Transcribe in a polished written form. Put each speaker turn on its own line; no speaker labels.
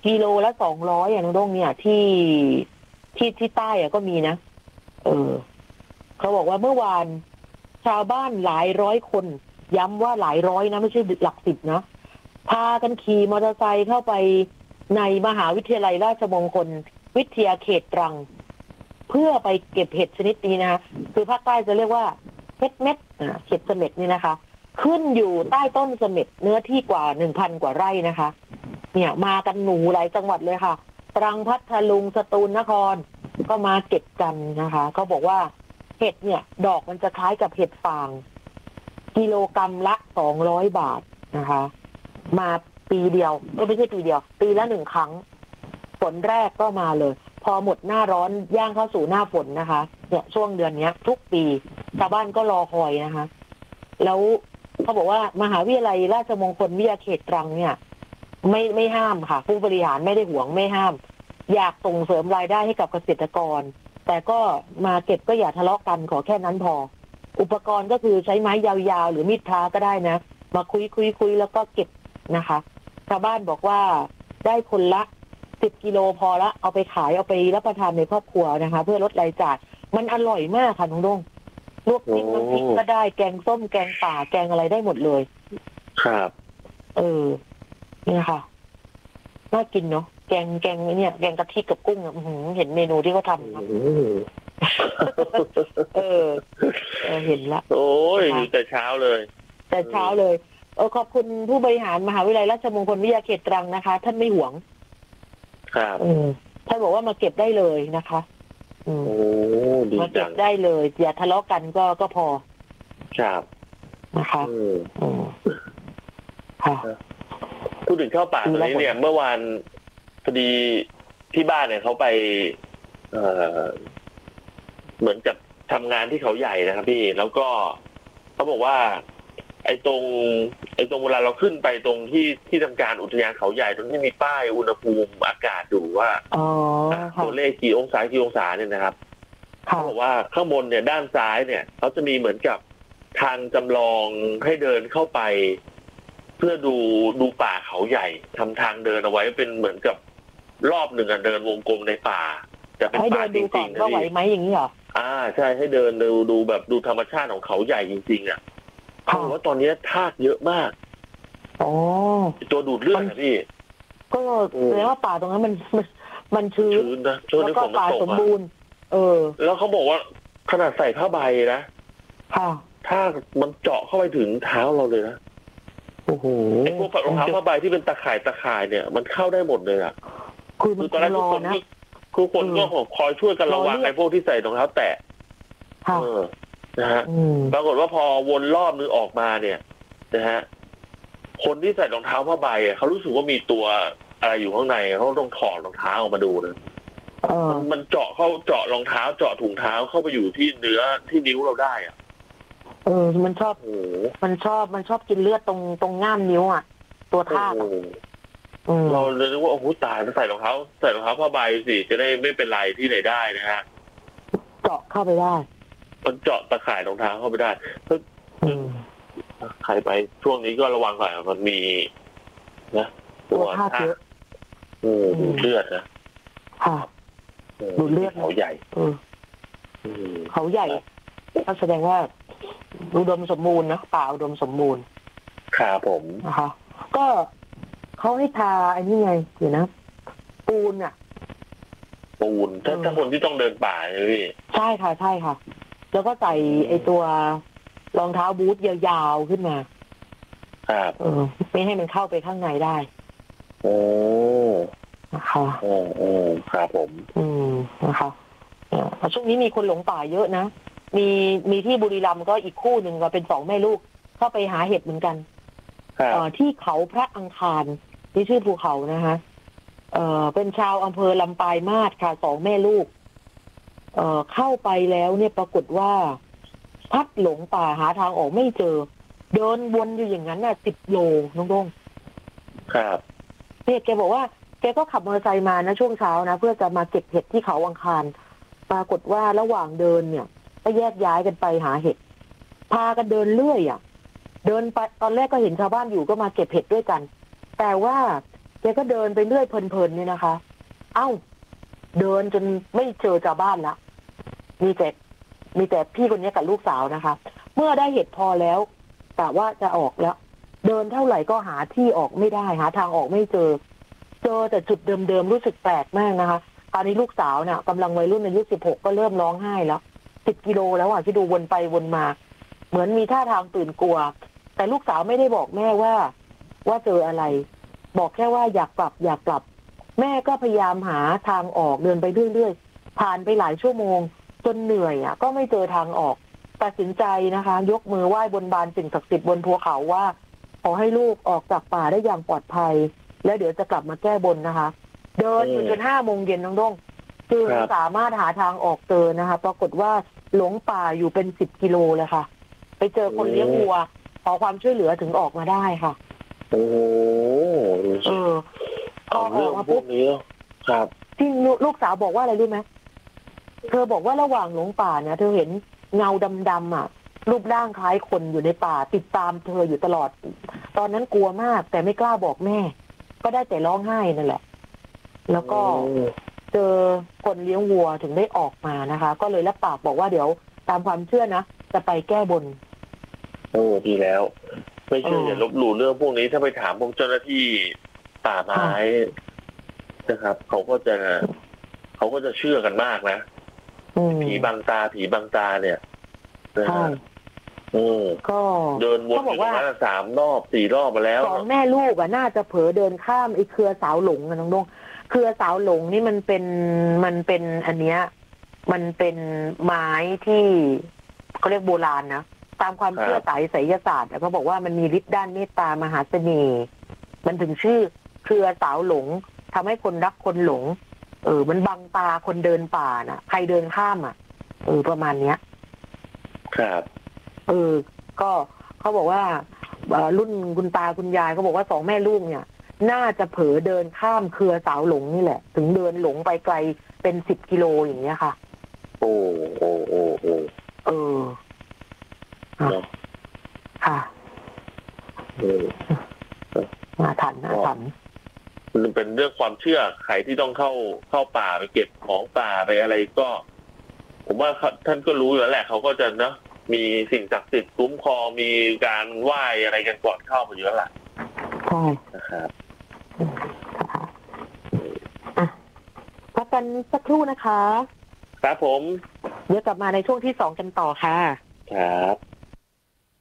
กิโลละ200น้องโด้งเนี่ยที่ใต้ก็มีนะเขาบอกว่าเมื่อวานชาวบ้านหลายร้อยคนย้ำว่าหลายร้อยนะไม่ใช่หลักสิบนะพากันขี่มอเตอร์ไซค์เข้าไปในมหาวิทยาลัยราชมงคลวิทยาเขตตรังเพื่อไปเก็บเห็ดชนิดนี้นะคะคือภาคใต้จะเรียกว่าเห็ดเม็ดเห็ดเสม็ดนี่นะคะขึ้นอยู่ใต้ต้นเสม็ดเนื้อที่กว่า 1,000 กว่าไร่นะคะเนี่ยมากันหนูหลายจังหวัดเลยค่ะตรังพัทลุงสตูลนครก็มาเก็บกันนะคะเขาบอกว่าเห็ดเนี่ยดอกมันจะคล้ายกับเห็ดฟางกิโลกรัมละ200 บาทนะคะมาปีเดียวไม่ใช่ปีเดียวปีละ1 ครั้งฝนแรกก็มาเลยพอหมดหน้าร้อนย่างเข้าสู่หน้าฝนนะคะเนี่ยช่วงเดือนนี้ทุกปีชาวบ้านก็รอคอยนะคะแล้วเขาบอกว่ามหาวิทยาลัยราชมงคลวิทยาเขตตรังเนี่ยไม่ห้ามค่ะผู้บริหารไม่ได้หวงไม่ห้ามอยากส่งเสริมรายได้ให้กับเกษตรกรแต่ก็มาเก็บก็อย่าทะเลาะกันขอแค่นั้นพออุปกรณ์ก็คือใช้ไม้ยาวๆหรือมีดพระก็ได้นะมาคุยแล้วก็เก็บนะคะชาวบ้านบอกว่าได้คนละ10 กิโลพอละเอาไปขายเอาไปรับประทานในครอบครัวนะคะเพื่อลดรายจ่ายมันอร่อยมากค่ะน้องด้งลวกจิ้มน้ำพริกก็ได้แกงส้มแกงป่าแกงอะไรได้หมดเลย
ครับ
เนี่ยค่ะน่ากินเนาะแกงเนี่ยแกงกะทิกับกุ้งเห็นเมนูที่เขาทำครับเห็นละ
โอ้ยแต่เช้าเลย
ขอบคุณผู้บริหารมหาวิทยาลัยราชมงคลวิทยาเขตตรังนะคะท่านไม่หวง
ครับ
ท่านบอกว่ามาเก็บได้เลยนะคะมาเก็บได้เลยอย่าทะเลาะกันก็พอ
ครับ
นะคะค่ะ
พูดถึงข้าวป่าตอนนี้เนี่ยเมื่อวานพอดีที่บ้านเนี่ยเขาไปเหมือนกับทำงานที่เขาใหญ่นะครับพี่แล้วก็เขาบอกว่าไอ้ตรงเวลาเราขึ้นไปตรงที่ทำการอุทยานเขาใหญ่ตรงที่มีป้ายอุณหภูมิอากาศดูว่าตัวเลขกี่องศาเนี่ยนะครับเขาบอกว่าข้างบนเนี่ยด้านซ้ายเนี่ยเขาจะมีเหมือนกับทางจำลองให้เดินเข้าไปเพื่อดูป่าเขาใหญ่ทำทางเดินเอาไว้เป็นเหมือนกับรอบหนึ่งเดินวงกลมในป่าจะเป็นป่าจริงๆนะพี่
ไหวไหมอย่างนี้เหรอ
ใช่ให้เดินดูแบบดูธรรมชาติของเขาใหญ่จริงๆเขาบอกว่าตอนนี้ทากเยอะมากตัวดูดเลือดนะพี่
ก็แสดงว่าป่าตรงนั้นมันชื้น
นะ
แล้วก็ป่าสมบูรณ์
แล้วเขาบอกว่าขนาดใส่ผ้าใบนะถ้ามันเจาะเข้าไปถึงเท้าเราเลยนะ
โอ้โห
ไอ้พวกรองเท้าผ้าใบที่เป็นตะข่ายเนี่ยมันเข้าได้หมดเลยคือตอนแรกทุกคนคือคนก็คอยช่วยกันระวังไอ้พวกที่ใส่รองเท้าแตะนะฮะปรากฏว่าพอวนรอบนึงออกมาเนี่ยนะฮะคนที่ใส่รองเท้าผ้าใบเขารู้สึกว่ามีตัวอะไรอยู่ข้างในเขาต้องถอดรองเท้าออกมาดูนะมันเจาะรองเท้าเจาะถุงเท้าเข้าไปอยู่ที่เนื้อที่นิ้วเราได้
มันชอบกินเลือดตรงง่ามนิ้วตัวทาก
เราเลยนึกว่าโอ้โหตายใส่รองเท้าผ้าใบสิจะได้ไม่เป็นไรที่ไหนได้นะฮะ
เจาะเข้าไปได้
มันเจาะตะข่ายรองเท้าเข้าไปได้ใครไปช่วงนี้ก็ระวังหน่อยมันมีนะ
ตัวทากเยอะ
ดูเลือดนะ
ดูเลือด
เขาใหญ่
เขาใหญ่ก็แสดงว่าอุดมสมบูรณ์นะป่าอุดมสมบูรณ์
ครับผม
นะคะก็เขาให้ทาไอ้นี่ไงเดี๋ยวนะปูน
ถ้าคนที่ต้องเดินป่าใช่ไหมพี่
ใช่ค่ะแล้วก็ใส่ไอ้ตัวรองเท้าบูทยาวๆขึ้นมา
ครับ
ไม่ให้มันเข้าไปข้างในได้นะคะ
ครับผม
นะคะช่วงนี้มีคนหลงป่าเยอะนะมีที่บุรีรัมย์ก็อีกคู่หนึ่งก็เป็น2 แม่ลูกเข้าไปหาเห็ดเหมือนกันที่เขาพระอังคารที่ชื่อภูเขานะคะเป็นชาวอำเภอลำปายมาศค่ะ2 แม่ลูกเข้าไปแล้วเนี่ยปรากฏว่าพัดหลงป่าหาทางออกไม่เจอเดินวนอยู่อย่างนั้น10 โลน้องดง
ครับ
แกบอกว่าแกก็ขับมอเตอร์ไซค์มานะช่วงเช้านะเพื่อจะมาเก็บเห็ดที่เขาอังคารปรากฏว่าระหว่างเดินเนี่ยก็แยกย้ายกันไปหาเห็ดพากันเดินเรื่อยเดินไปตอนแรกก็เห็นชาวบ้านอยู่ก็มาเก็บเห็ดด้วยกันแต่ว่าแกก็เดินไปเรื่อยเพลินๆเนี่ยนะคะ เอ้าเดินจนไม่เจอชาวบ้านละมีแต่พี่คนนี้กับลูกสาวนะคะ เมื่อได้เห็ดพอแล้วกะว่าจะออกแล้ว เดินเท่าไหร่ก็หาที่ออกไม่ได้หาทางออกไม่เจอแต่จุดเดิมๆรู้สึกแปลกมากนะคะคราวนี้ลูกสาวเนี่ยกำลังวัยรุ่นอายุ16ก็เริ่มร้องไห้แล้ว10 กิโลแล้วอ่ะที่ดูวนไปวนมาเหมือนมีท่าทางตื่นกลัวแต่ลูกสาวไม่ได้บอกแม่ว่าเจออะไรบอกแค่ว่าอยากกลับแม่ก็พยายามหาทางออกเดินไปเรื่อยๆผ่านไปหลายชั่วโมงจนเหนื่อยอ่ะก็ไม่เจอทางออกตัดสินใจนะคะยกมือไหว้บนบานสิ่งศักดิ์สิทธิ์บนภูเขาว่าขอให้ลูกออกจากป่าได้อย่างปลอดภัยแล้วเดี๋ยวจะกลับมาแก้บนนะคะเดินอยู่จน5 โมงเย็นน้องด้งจึงสามารถหาทางออกเจอนะคะปรากฏว่าหลงป่าอยู่เป็น10 กิโลเลยค่ะไปเจอคนเลี้ยงวัวขอความช่วยเหลือถึงออกมาได้ค่ะ
โอ้
พอออกมาปุ๊บ
ครับ
ที่ลูกสาวบอกว่าอะไรรู้ไหมเธอบอกว่าระหว่างหลงป่าเนี่ยเธอเห็นเงาดำๆอ่ะรูปร่างคล้ายคนอยู่ในป่าติดตามเธออยู่ตลอดตอนนั้นกลัวมากแต่ไม่กล้าบอกแม่ก็ได้แต่ร้องไห้นั่นแหละแล้วก็เจอคนเลี้ยงวัวถึงได้ออกมานะคะก็เลยรับปากบอกว่าเดี๋ยวตามความเชื่อนะจะไปแก้บน
ดีแล้วไม่เชื่ออย่าลบหลู่เรื่องพวกนี้ถ้าไปถามพวกเจ้าหน้าที่ป่าไม้นะครับเขาก็จะเชื่อกันมากนะผีบังตาเนี่ยใช่ก็เดินวนอยู่ประมาณ3 รอบ 4 รอบมาแล้ว
2 แม่ลูกอ่ะน่าจะเผลอเดินข้ามไอ้เครือสาวหลงนะน้องดงเครือสาวหลงนี่มันเป็นอันเนี้ยมันเป็นไม้ที่เขาเรียกโบราณนะตามความเชื่อไสยศาสตร์เขาบอกว่ามันมีฤทธิ์ด้านเมตตามหาเสน่ห์มันถึงชื่อเครือสาวหลงทำให้คนรักคนหลงมันบังตาคนเดินป่าน่ะใครเดินข้ามอ่ะประมาณเนี้ย
ครับ
ก็เขาบอกว่ารุ่นคุณตาคุณยายเขาบอกว่า2 แม่ลูกเนี่ยน่าจะเผลอเดินข้ามเครือสาวหลงนี่แหละถึงเดินหลงไปไกลเป็น10 กิโลอย่างเงี้ยค่ะค่ะน่าทัน
มันเป็นเรื่องความเชื่อใครที่ต้องเข้าป่าไปเก็บของป่าไปอะไรก็ผมว่าท่านก็รู้อยู่แล้วแหละเขาก็จะเนาะมีสิ่งศักดิ์สิทธิ์คุ้มครองมีการไหว้อะไรกันก่อนเข้ามาอยู่แล้วล่ะ
ใช่
นะครับ
พักกันสักครู่นะคะ
ครับผม
เดี๋ยวกลับมาในช่วงที่2กันต่อค่ะ
ครับ